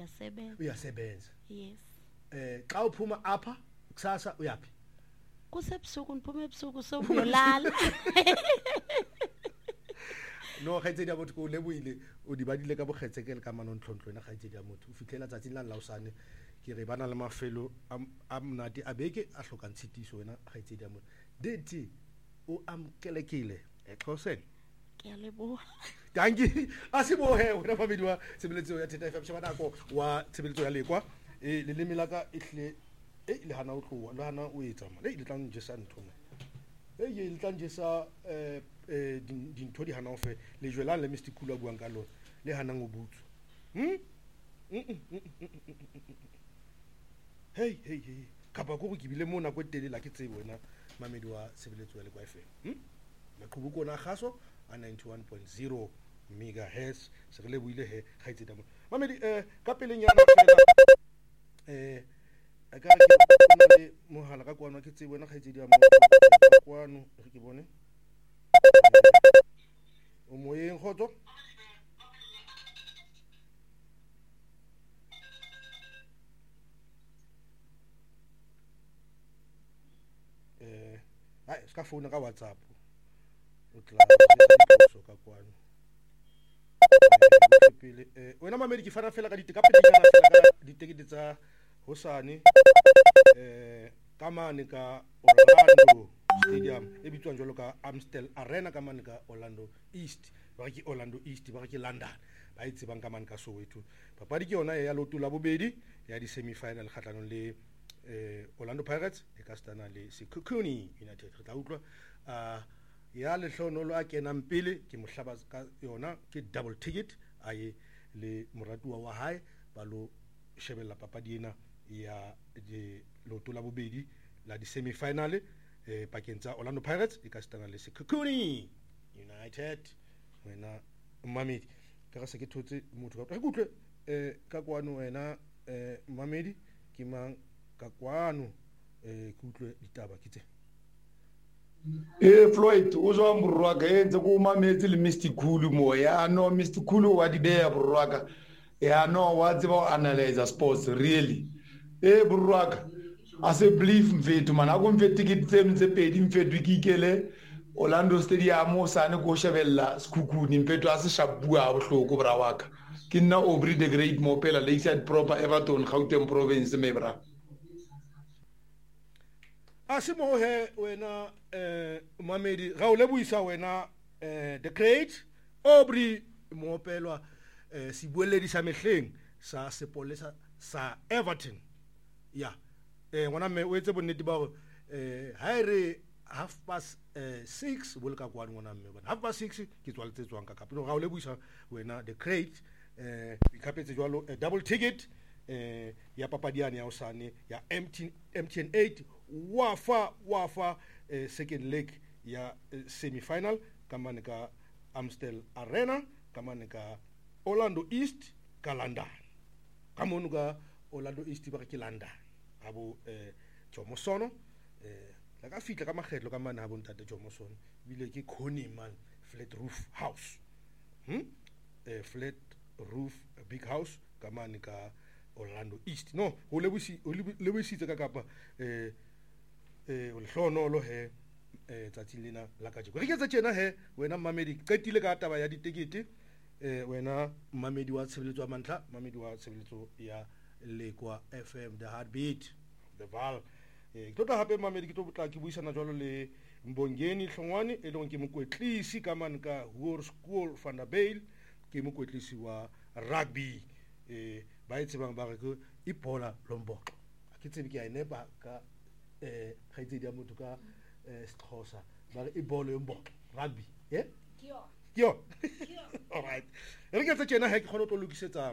uyasebenza Yes. xa uphuma apha kusasa uyaphi Kusebusuku niphume ebusuku sobuyolala. no khaitsedi ya motho ko leboile o di badile ka bokgetsekele ka manontlhontlo ena khaitsedi ya motho o fitlhela tsatsing la laosane ke re bana le mafelo a monate a beke a hlokang tshitiso wena khaitsedi ya motho deti o amkelekile exhoseni Ke a leboha. danki a se bohe wena famedi wa tshebeletso ya Theta FM sheba nako wa tshebeletso ya lekwa leleme la ka ehle le hana o tloa le hana o etsa ma le tlang jesa nthoma ye le tlang jesa dintho di hana o fe le jwela le Mr Kula buang ka lona le hana ngo butso hey kapa go ke bile mona go telela ke tsebo wena mamedi wa tshebeletso ya lekwa FM maqhubu kona gaso a 91.0 megahertz se re le buile he ga itse damo mamedi ka peleng ya ka ke mohala ka kwana ke tsebo wena ga itse di amo kwano re ke bone o moyeng khotso ai ska phone ka WhatsApp o tla so ka kwano pele wena mamedi ke fana fela ka diteka pele kana fela ka ditekete tsa hosane ka mane ka Orlando Stadium e bitswang jwalo ka Amstel Arena ka mane ka Orlando East ba ke Orlando East ba ke London ba itse bang ka mane ka Soweto papadi ke yona ya loto la bobedi ya di semi final khatlanong le Orlando Pirates e ka stana le Sekhukhune United re tla utlwa ya le hlonolo a kenang pele ke mohlaba ka yona ke double ticket a ye le moratuwa wa hae ba lo shebella papadi ena ya di loto la bobedi la di semi final pakeng tsa Orlando Pirates e ka stana le Sekhukhune United wena mamedi ka ga se ke thotse motho ka utlwe ka kwano wena mamedi ke mang ka kwano ke utlwe ditaba ke tse Floyd o zwa mburwaka ntse ko mametse le Mr Khulu mo ya no Mr Khulu wa di beya burwaka ya no wa tseba o analyze sports really burwaka as a belief mfethu mana ako mfethu ticket tse pedi mfethu ikikele Orlando Stadium o sane go shebella Sekhukhune mfethu a se shabua bohloko bra waka ke nna Aubrey the Great mo pela Lakeside proper Everton Gauteng province mebra asimo he wena mamedi ga o lebuisa wena the great Aubrey Moopelwa sibueledi sa mehleng sa sepolesa sa Everton ya ngwana me o etse bonnete ba go ha re 6:30 bo le ka kwana ngwana me bona 6:30 ke tswaletse tswang ka kapelo ga o lebuisa wena the great ikapetse jwalo double ticket ya papadiane ya osane ya MTN 8 wafa second leg ya semi final kamane ka Amstel Arena kamane ka Orlando East ka London kamonu ka Orlando East ba ke London abo Jomosono la ka fitla ka makgetlo ka mane ha bontate Jomosono bile ke Khoniman flat roof house flat roof big house kamane ka Orlando East no o lebusitse ka kapa o lehlono he tsatsing lena la ka jeko re ke tsa tjena he wena mamedi qetile ka taba ya ditekete wena mamedi wa tshebeletso ya mantla mamedi wa tshebeletso ya Lekwa FM the heartbeat the val ke tota hape mamedi ke tlo botla ke buisana jwalo le Mbongeni Hlongwane e leng ke mokwetlisi ka man ka Hoër School van der Bijl ke mokwetlisi wa rugby ba itse bang ba re ke ibola lomboxo ke tsebe ke a inepa ka ga itse dia motho ka Xhosa ba re ibolo yomboxo rugby kyo all right re ke tsa tjena ha ke khona tlo lokisetsa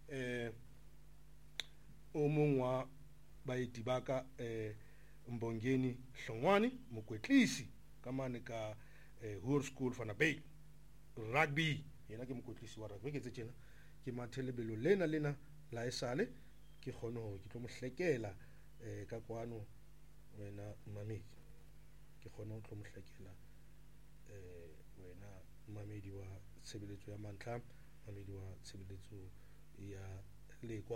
o mongwa baeti ba ka Mbongeni Hlongwane mokwetlisi ka mane ka Hoër School van der Bijl rugby yena ke mokwetlisi wa rugby ke tsa tjena ke mathelebelo lena la esale ke khone ho ke tlo mohlekela ka kwano wena mamedi ke khone ho tlo mohlekela wena mamedi wa tshebeletso ya mantla mamedi wa tshebeletso ya Lekwa